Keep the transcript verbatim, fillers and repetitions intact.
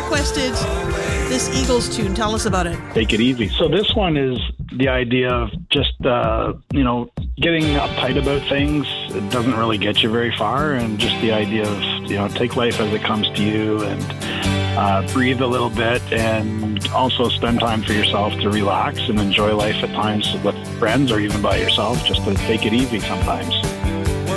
requested this Eagles tune. Tell us about it. Take it easy. So this one is the idea of just, uh, you know, getting uptight about things. It doesn't really get you very far. And just the idea of, you know, take life as it comes to you and uh, breathe a little bit, and also spend time for yourself to relax and enjoy life at times with friends or even by yourself, just to take it easy sometimes.